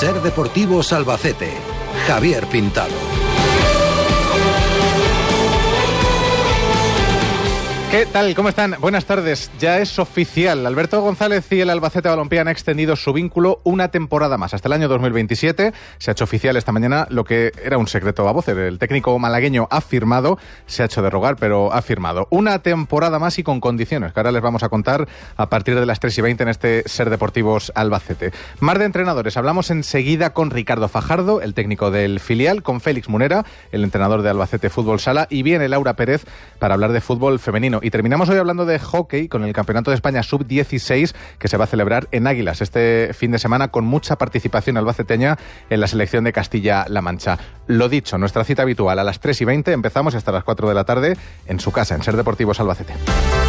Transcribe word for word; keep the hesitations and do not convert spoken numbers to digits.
Ser Deportivos Albacete. Javier Pintado. ¿Qué tal? ¿Cómo están? Buenas tardes. Ya es oficial. Alberto González y el Albacete Balompié han extendido su vínculo una temporada más, hasta el año dos mil veintisiete. Se ha hecho oficial esta mañana lo que era un secreto a voces. El técnico malagueño ha firmado, se ha hecho de rogar, pero ha firmado. Una temporada más y con condiciones, que ahora les vamos a contar a partir de las tres y veinte en este Ser Deportivos Albacete. Más de entrenadores. Hablamos enseguida con Ricardo Fajardo, el técnico del filial, con Félix Munera, el entrenador de Albacete Fútbol Sala, y viene Laura Pérez para hablar de fútbol femenino. Y terminamos hoy hablando de hockey con el Campeonato de España sub dieciséis que se va a celebrar en Águilas este fin de semana con mucha participación albaceteña en la selección de Castilla-La Mancha. Lo dicho, nuestra cita habitual a las tres y veinte, empezamos hasta las cuatro de la tarde en su casa, en Ser Deportivos Albacete.